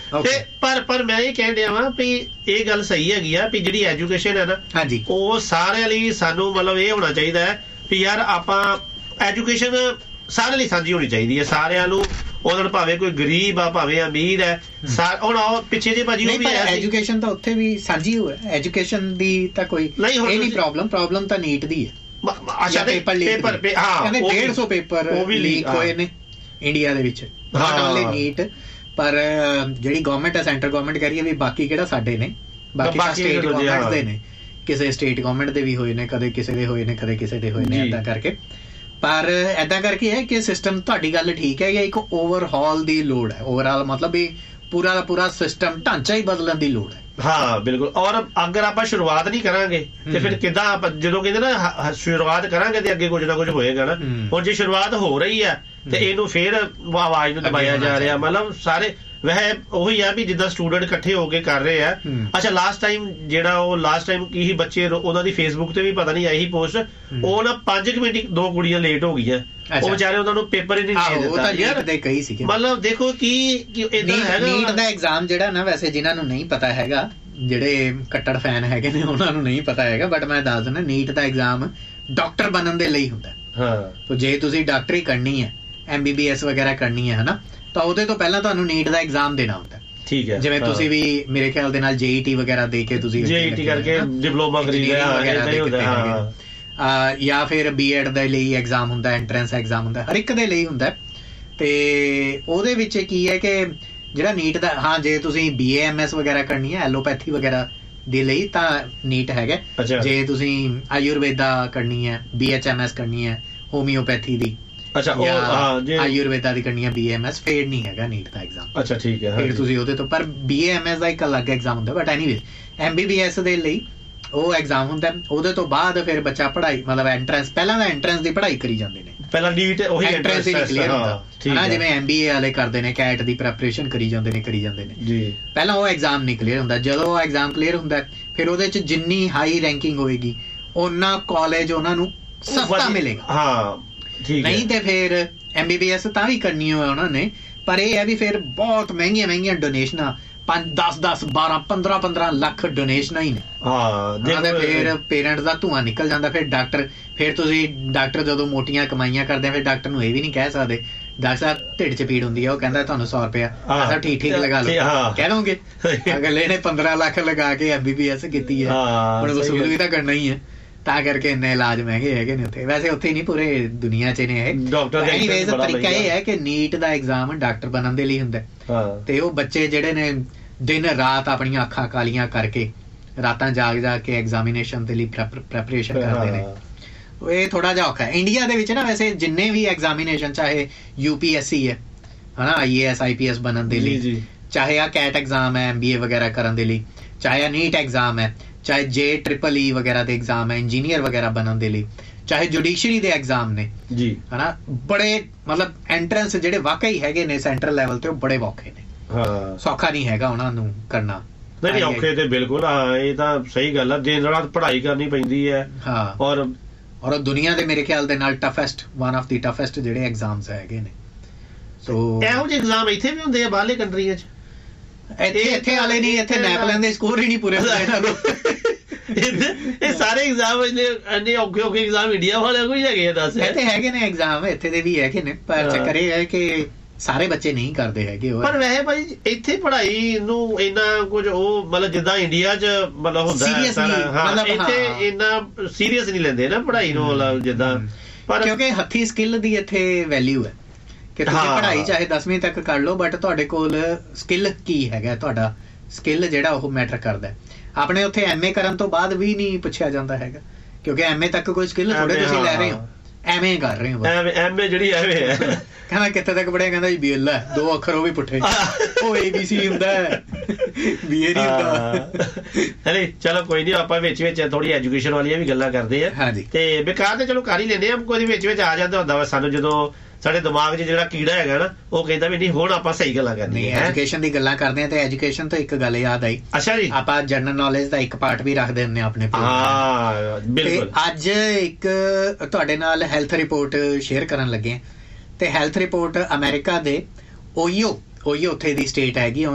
ਤੇ ਪਰ ਮੈਂ ਇਹ ਕਹਿਣ ਡਿਆ ਵਾਂ ਵੀ ਇਹ ਗੱਲ ਸਹੀ ਹੈਗੀ ਆ ਵੀ ਜਿਹੜੀ ਐਜੂਕੇਸ਼ਨ ਹੈ ਨਾ ਹਾਂਜੀ ਉਹ ਸਾਰਿਆਂ ਲਈ ਸਾਨੂੰ ਮਤਲਬ ਇਹ ਹੋਣਾ ਚਾਹੀਦਾ ਹੈ ਵੀ ਯਾਰ ਆਪਾਂ ਐਜੂਕੇਸ਼ਨ ਸਾਰਿਆਂ ਲਈ ਸਾਂਝੀ ਹੋਣੀ ਚਾਹੀਦੀ ਹੈ ਸਾਰਿਆਂ ਨੂੰ ਉਹਨਾਂ ਨੂੰ ਭਾਵੇਂ ਕੋਈ ਗਰੀਬ ਆ ਭਾਵੇਂ ਅਮੀਰ ਹੈ ਹੁਣ ਆਓ ਪਿੱਛੇ ਜੇ ਭਾਜੀ ਉਹ ਵੀ ਹੈ ਐਜੂਕੇਸ਼ਨ ਤਾਂ ਉੱਥੇ ਵੀ ਸਾਂਝੀ ਹੋਇਆ ਐਜੂਕੇਸ਼ਨ ਦੀ ਤਾਂ ਕੋਈ ਇਹ ਨਹੀਂ ਪ੍ਰੋਬਲਮ ਤਾਂ ਨੀਟ ਦੀ ਹੈ ਅੱਛਾ ਪੇਪਰ 150 ਪੇਪਰ ਲੀਕ ਹੋਏ ਨੇ ਇੰਡੀਆ ਦੇ ਵਿੱਚ ਨਾਟ ਓਨਲੀ ਨੀਟ ਪਰ ਜਿਹੜੀ ਗਵਰਨਮੈਂਟ ਹੈ ਸੈਂਟਰ ਗਵਰਨਮੈਂਟ ਕਰੀਏ ਵੀ ਬਾਕੀ ਕਿਹੜਾ ਸਾਡੇ ਨੇ ਬਾਕੀ ਸਟੇਟ ਗਵਰਨਮੈਂਟ ਦੇ ਨੇ ਕਿਸੇ ਸਟੇਟ ਗਵਰਨਮੈਂਟ ਦੇ ਵੀ ਹੋਏ ਨੇ ਕਦੇ ਕਿਸੇ ਦੇ ਹੋਏ ਨੇ ਕਦੇ ਕਿਸੇ ਦੇ ਹੋਏ ਨੇ ਏਦਾਂ ਕਰਕੇ ਪਰ ਏਦਾਂ ਕਰਕੇ ਹੈ ਕਿ ਸਿਸਟਮ ਤੁਹਾਡੀ ਗੱਲ ਠੀਕ ਹੈ ਕਿ ਇੱਕ ਓਵਰਹਾਲ ਦੀ ਲੋੜ ਹੈ ਓਵਰਆਲ ਮਤਲਬ ਵੀ ਪੂਰਾ ਦਾ ਪੂਰਾ ਸਿਸਟਮ ਢਾਂਚਾ ਹੀ ਬਦਲਣ ਦੀ ਲੋੜ ਹੈ ਹਾਂ ਬਿਲਕੁਲ ਔਰ ਅਗਰ ਆਪਾਂ ਸ਼ੁਰੂਆਤ ਨਹੀਂ ਕਰਾਂਗੇ ਤੇ ਫਿਰ ਕਿੱਦਾਂ ਆਪਾਂ ਜਦੋਂ ਕਹਿੰਦੇ ਨਾ ਸ਼ੁਰੂਆਤ ਕਰਾਂਗੇ ਤੇ ਅੱਗੇ ਕੁਝ ਨਾ ਕੁਝ ਹੋਏਗਾ ਨਾ ਹੁਣ ਜੇ ਸ਼ੁਰੂਆਤ ਹੋ ਰਹੀ ਹੈ ਤੇ ਇਹਨੂੰ ਫਿਰ ਆਵਾਜ਼ ਨੂੰ ਦਬਾਇਆ ਜਾ ਰਿਹਾ ਮਤਲਬ ਸਾਰੇ ਵੈਸੇ ਉਹੀ ਆ ਵੀ ਜਿੱਦਾਂ ਸਟੂਡੈਂਟ ਇਕੱਠੇ ਹੋ ਕੇ ਕਰ ਰਹੇ ਆ ਅੱਛਾ ਲਾਸਟ ਟਾਈਮ ਕੀ ਸੀ ਬੱਚੇ ਉਹਨਾਂ ਦੀ ਫੇਸਬੁੱਕ ਤੇ ਵੀ ਪਤਾ ਨਹੀਂ ਆਈ ਸੀ ਪੋਸਟ ਉਹ ਨਾ 5 ਮਿੰਟ 2 ਕੁੜੀਆਂ ਲੇਟ ਹੋ ਗਈਆਂ ਉਹ ਵਿਚਾਰੇ ਉਹਨਾਂ ਨੂੰ ਪੇਪਰ ਹੀ ਨਹੀਂ ਦੇ ਦਿੱਤਾ ਯਾਰ ਮਤਲਬ ਦੇਖੋ ਕੀ ਇਦਾਂ ਹੈਗਾ ਨੀਟ ਦਾ ਐਗਜ਼ਾਮ ਜਿਹੜਾ ਨਾ ਵੈਸੇ ਜਿਨ੍ਹਾਂ ਨੂੰ ਨਹੀਂ ਪਤਾ ਹੈਗਾ ਜਿਹੜੇ ਕੱਟੜ ਫੈਨ ਹੈਗੇ ਨੇ ਉਹਨਾਂ ਨੂੰ ਨਹੀਂ ਪਤਾ ਹੈਗਾ ਬਟ ਮੈਂ ਦੱਸ ਦਿੰਦਾ ਨੀਟ ਦਾ ਐਗਜ਼ਾਮ ਡਾਕਟਰ ਬਣਨ ਦੇ ਲਈ ਹੁੰਦਾ ਹਾਂ ਜੇ ਤੁਸੀਂ ਡਾਕਟਰੀ ਕਰਨੀ ਹੈ MBBS ਵਗੈਰਾ ਕਰਨੀ ਹੈ ਹਨਾ ਤਾਂ ਉਹਦੇ ਤੋਂ ਪਹਿਲਾਂ ਤੁਹਾਨੂੰ ਨੀਟ ਦਾ ਐਗਜ਼ਾਮ ਦੇਣਾ ਹੁੰਦਾ ਠੀਕ ਹੈ ਜਿਵੇਂ ਤੁਸੀਂ ਵੀ ਮੇਰੇ ਖਿਆਲ ਦੇ ਨਾਲ JET ਵਗੈਰਾ ਦੇ ਕੇ ਤੁਸੀਂ JET ਕਰਕੇ ਡਿਪਲੋਮਾ ਖਰੀਦਿਆ ਜਾਂ ਫਿਰ B.Ed ਦੇ ਲਈ ਐਗਜ਼ਾਮ ਹੁੰਦਾ ਐਂਟਰੈਂਸ ਐਗਜ਼ਾਮ ਹੁੰਦਾ ਹਰ ਇੱਕ ਦੇ ਲਈ ਹੁੰਦਾ ਤੇ ਉਹਦੇ ਵਿੱਚ ਕੀ ਹੈ ਕਿ ਜਿਹੜਾ ਨੀਟ ਦਾ ਹਾਂ ਜੇ ਤੁਸੀਂ BAMS ਵਗੈਰਾ ਕਰਨੀ ਹੈ ਐਲੋਪੈਥੀ ਵਗੈਰਾ ਦੇ ਲਈ ਤਾਂ ਨੀਟ ਹੈਗਾ ਜੇ ਤੁਸੀਂ ਆਯੁਰਵੇਦਾ ਕਰਨੀ ਹੈ BHMS ਕਰਨੀ ਹੈ ਹੋਮਿਓਪੈਥੀ ਦੀ ਆਯੁਰਵੇਦਾ ਦੀ ਕਰਨੀ ਹੈ BAMS ਫੇਰ ਨਹੀਂ ਹੈਗਾ ਨੀਟ ਦਾ ਐਗਜ਼ਾਮ ਅੱਛਾ ਠੀਕ ਹੈ ਫਿਰ ਤੁਸੀਂ ਉਹਦੇ ਤੋਂ ਪਰ BAMS ਦਾ ਇੱਕ ਅਲੱਗ ਐਗਜ਼ਾਮ ਹੁੰਦਾ ਬਟ ਐਨੀਵੇਜ਼ MBBS ਦੇ ਲਈ ਉਹ ਐਗਜ਼ਾਮ ਹੁੰਦਾ ਉਹਦੇ ਤੋਂ ਬਾਅਦ ਫਿਰ ਬੱਚਾ ਪੜ੍ਹਾਈ ਮਤਲਬ ਐਂਟਰੈਂਸ ਪਹਿਲਾਂ ਤਾਂ ਐਂਟਰੈਂਸ ਦੀ ਪੜ੍ਹਾਈ ਕਰੀ ਜਾਂਦੇ ਨੇ ਪਹਿਲਾਂ ਨੀਟ ਉਹੀ ਐਂਟਰੈਂਸ ਹੀ ਕਲੀਅਰ ਹੁੰਦਾ ਜਿਵੇਂ MBA ਵਾਲੇ ਕਰਦੇ ਨੇ ਕੈਟ ਦੀ ਪ੍ਰੈਪਰੇਸ਼ਨ ਕਰੀ ਜਾਂਦੇ ਨੇ ਜੀ ਪਹਿਲਾਂ ਉਹ ਐਗਜ਼ਾਮ ਨਹੀਂ ਕਲੀਅਰ ਹੁੰਦਾ ਜਦੋਂ ਉਹ ਐਗਜ਼ਾਮ ਕਲੀਅਰ ਹੁੰਦਾ ਫਿਰ ਉਹਦੇ ਚ ਜਿੰਨੀ ਹਾਈ ਰੈਂਕਿੰਗ ਹੋਏਗੀ ਉਹਨਾਂ ਕਾਲਜ ਉਹਨਾਂ ਨੂੰ ਸਸਤਾ ਮਿਲੇਗਾ ਹਾਂ ਨਹੀਂ ਤੇ ਫਿਰ MBBS ਤਾਂ ਵੀ ਕਰਨੀ ਹੋਇਆ ਉਹਨਾਂ ਨੇ ਪਰ ਇਹ ਹੈ ਵੀ ਫਿਰ ਬਹੁਤ ਮਹਿੰਗੀਆਂ ਡੋਨੇਸ਼ਨਾਂ 10 12 15 ਲੱਖ ਡੋਨੇਸ਼ਨਾਂ ਹੀ ਨੇ ਫਿਰ ਪੇਰੈਂਟਸ ਦਾ ਧੂੰਆਂ ਨਿਕਲ ਜਾਂਦਾ ਫਿਰ ਤੁਸੀਂ ਡਾਕਟਰ ਜਦੋਂ ਮੋਟੀਆਂ ਕਮਾਈਆਂ ਕਰਦੇ ਫਿਰ ਡਾਕਟਰ ਨੂੰ ਇਹ ਵੀ ਨਹੀਂ ਕਹਿ ਸਕਦੇ ਡਾਕਟਰ ਸਾਹਿਬ ਢਿੱਡ 'ਚ ਪੀੜ ਹੁੰਦੀ ਹੈ ਉਹ ਕਹਿੰਦਾ ਤੁਹਾਨੂੰ 100 ਰੁਪਇਆ ਸਭ ਠੀਕ ਲਗਾ ਲਓ ਕਹਿ ਲਓਗੇ ਅਗਲੇ ਨੇ 15 ਲੱਖ ਲਗਾ ਕੇ MBBS ਕੀਤੀ ਹੈ ਹੁਣ ਵਸੂਲ ਵੀ ਤਾਂ ਕਰਨਾ ਹੀ ਹੈ ਤਾਂ ਕਰਕੇ ਇੰਨੇ ਇਲਾਜ ਮਹਿੰਗੇ ਹੈਗੇ ਨੇ ਉੱਥੇ ਵੈਸੇ ਉੱਥੇ ਹੀ ਨਹੀਂ ਪੂਰੇ ਦੁਨੀਆ 'ਚ ਨੇ ਇਹ ਤਰੀਕਾ ਇਹ ਹੈ ਕਿ ਨੀਟ ਦਾ ਐਗਜ਼ਾਮ ਡਾਕਟਰ ਬਣਨ ਦੇ ਲਈ ਹੁੰਦਾ ਤੇ ਉਹ ਬੱਚੇ ਜਿਹੜੇ ਨੇ ਦਿਨ ਰਾਤ ਆਪਣੀਆਂ ਅੱਖਾਂ ਕਾਲੀਆਂ ਕਰਕੇ ਰਾਤਾਂ ਜਾਗ ਕੇ ਐਗਜ਼ਾਮੀਨੇਸ਼ਨ ਦੇ ਲਈ ਪ੍ਰੈਪਰੇਸ਼ਨ ਕਰਦੇ ਨੇ ਇਹ ਥੋੜਾ ਜਿਹਾ ਔਖਾ ਹੈ ਇੰਡੀਆ ਦੇ ਵਿੱਚ ਨਾ ਵੈਸੇ ਜਿੰਨੇ ਵੀ ਐਗਜ਼ਾਮੀਨੇਸ਼ਨ ਚਾਹੇ UPSC ਹੈ ਹਨਾ IAS IPS ਬਣਨ ਦੇ ਲਈ ਚਾਹੇ ਆ ਕੈਟ ਐਗਜ਼ਾਮ ਹੈ MBA ਵਗੈਰਾ ਕਰਨ ਦੇ ਲਈ ਚਾਹੇ ਨੀਟ ਐਗਜ਼ਾਮ ਹੈ ਚਾਹੇ JEEE ਵਗੈਰਾ ਦੇ ਐਗਜ਼ਾਮ ਹੈ ਇੰਜੀਨੀਅਰ ਵਗੈਰਾ ਬਣਨ ਦੇ ਲਈ ਚਾਹੇ ਜੁਡੀਸ਼ਰੀ ਦੇ ਐਗਜ਼ਾਮ ਨੇ ਜੀ ਹਨਾ ਬੜੇ ਮਤਲਬ ਐਂਟਰੈਂਸ ਜਿਹੜੇ ਵਾਕਈ ਹੈਗੇ ਨੇ ਸੈਂਟਰਲ ਲੈਵਲ ਤੇ ਉਹ ਬੜੇ ਔਖੇ ਨੇ ਸੌਖਾ ਨਹੀਂ ਹੈਗਾ ਉਹਨਾਂ ਨੂੰ ਕਰਨਾ ਨਹੀਂ ਔਖੇ ਤੇ ਬਿਲਕੁਲ ਇਹ ਤਾਂ ਸਹੀ ਗੱਲ ਆ ਦਿਨ ਰਾਤ ਪੜ੍ਹਾਈ ਕਰਨੀ ਪੈਂਦੀ ਹੈ ਔਰ ਦੁਨੀਆ ਦੇ ਮੇਰੇ ਖਿਆਲ ਦੇ ਨਾਲ ਵਨ ਆਫ ਦੀ ਟਫੈਸਟ ਜਿਹੜੇ ਐਗਜ਼ਾਮਸ ਹੈਗੇ ਨੇ ਸੋ ਇਹੋ ਜਿਹੇ ਐਗਜ਼ਾਮ ਇੱਥੇ ਵੀ ਹੁੰਦੇ ਆ ਬਾਹਰਲੇ ਕੰਟਰੀਆਂ 'ਚ ਇੱਥੇ ਵਾਲੇ ਨਹੀਂ ਇੱਥੇ ਨੈਪਲੈਨ ਦੇ ਸਕੋਰ ਹੀ ਨਹੀਂ ਪੂਰੇ ਹੁੰਦੇ ਇਹਨਾਂ ਨੂੰ ਇਹ ਸਾਰੇ ਐਗਜ਼ਾਮ ਇੰਨੇ ਔਖੇ ਐਗਜ਼ਾਮ ਇੰਡੀਆ ਵਾਲਿਆਂ ਕੋਲ ਹੀ ਹੈਗੇ ਆ ਦੱਸ ਇੱਥੇ ਹੈਗੇ ਨੇ ਐਗਜ਼ਾਮ ਇੱਥੇ ਦੇ ਵੀ ਹੈਗੇ ਨੇ ਪਰ ਚੱਕਰ ਇਹ ਹੈ ਕਿ ਸਾਰੇ ਬੱਚੇ ਨਹੀਂ ਕਰਦੇ ਹੈਗੇ ਪਰ ਵੈਸੇ ਭਾਈ ਇੱਥੇ ਪੜ੍ਹਾਈ ਨੂੰ ਇੰਨਾ ਕੁਝ ਉਹ ਮਤਲਬ ਜਿੱਦਾਂ ਇੰਡੀਆ 'ਚ ਮਤਲਬ ਹੁੰਦਾ ਇੱਥੇ ਇੰਨਾ ਸੀਰੀਅਸ ਨਹੀਂ ਲੈਂਦੇ ਨਾ ਪੜ੍ਹਾਈ ਨੂੰ ਜਿੱਦਾਂ ਪਰ ਕਿਉਂਕਿ ਹੱਥੀ ਸਕਿੱਲ ਦੀ ਇੱਥੇ ਵੈਲਿਊ ਹੈ ਕਿ ਤੁਸੀਂ ਪੜ੍ਹਾਈ ਚਾਹੇ 10ਵੀਂ ਤੱਕ ਕਰ ਲਓ ਬਟ ਤੁਹਾਡੇ ਕੋਲ ਸਕਿੱਲ ਕੀ ਹੈਗਾ ਤੁਹਾਡਾ ਸਕਿੱਲ ਜਿਹੜਾ ਉਹ ਮੈਟਰ ਕਰਦਾ ਆਪਣੇ ਉੱਥੇ MA ਕਰਨ ਤੋਂ ਬਾਅਦ ਵੀ ਨਹੀਂ ਪੁੱਛਿਆ ਜਾਂਦਾ ਹੈਗਾ ਕਿਉਂਕਿ MA ਤੱਕ ਕੋਈ ਸਕਿੱਲ ਥੋੜੇ ਤੁਸੀਂ ਲੈ ਰਹੇ ਹੋ ਐਵੇਂ ਕਰ ਰਹੇ ਹੋ MA ਜਿਹੜੀ ਐਵੇਂ ਹੈ ਕਹਿੰਦਾ ਕਿੱਥੇ ਤੱਕ ਪੜ੍ਹਿਆ ਕਹਿੰਦਾ ਜੀ BL ਹੈ 2 ਅੱਖਰ ਉਹ ਵੀ ਪੁੱਠੇ ਉਹ ABC ਹੁੰਦਾ BA ਨਹੀਂ ਹੁੰਦਾ ਹਲੇ ਚਲੋ ਕੋਈ ਨਹੀਂ ਆਪਾਂ ਵਿੱਚ ਥੋੜੀ ਐਜੂਕੇਸ਼ਨ ਵਾਲੀਆਂ ਵੀ ਗੱਲਾਂ ਕਰਦੇ ਆ ਤੇ ਬੇਕਾਰ ਤੇ ਚਲੋ ਕਰ ਹੀ ਲੈਂਦੇ ਆ ਕੋਈ ਵਿੱਚ ਆ ਜਾਂਦਾ ਹੁੰਦਾ ਵਾ ਸਾਨੂੰ ਜਦੋਂ ਸਾਡੇ ਦਿਮਾਗ 'ਚ ਜਿਹੜਾ ਕੀੜਾ ਹੈਗਾ ਨਾ ਉਹ ਕਹਿੰਦਾ ਵੀ ਨਹੀਂ ਹੁਣ ਆਪਾਂ ਸਹੀ ਗੱਲਾਂ ਕਰਨੀਆਂ ਐਜੂਕੇਸ਼ਨ ਦੀ ਗੱਲਾਂ ਕਰਦੇ ਆ ਤੇ ਐਜੂਕੇਸ਼ਨ ਤੋਂ ਇੱਕ ਗੱਲ ਯਾਦ ਆਈ ਅੱਛਾ ਜੀ ਆਪਾਂ ਜਨਰਲ ਨੌਲੇਜ ਦਾ ਇੱਕ ਪਾਰਟ ਵੀ ਰੱਖਦੇ ਹੁੰਦੇ ਆਪਣੇ ਬਿਲਕੁਲ ਅੱਜ ਇੱਕ ਤੁਹਾਡੇ ਨਾਲ ਹੈਲਥ ਰਿਪੋਰਟ ਸ਼ੇਅਰ ਕਰਨ ਲੱਗੇ ਤੇ ਹੈਲਥ ਰਿਪੋਰਟ ਅਮਰੀਕਾ ਦੇ ਓਹੀਓ ਉੱਥੇ ਦੀ ਸਟੇਟ ਹੈਗੀ